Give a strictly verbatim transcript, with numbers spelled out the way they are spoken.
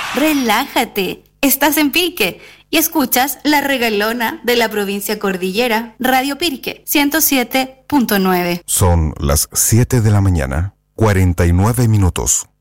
Relájate, estás en Pirque y escuchas La Regalona de la provincia Cordillera, Radio Pirque, ciento siete punto nueve. Son las siete de la mañana, cuarenta y nueve minutos.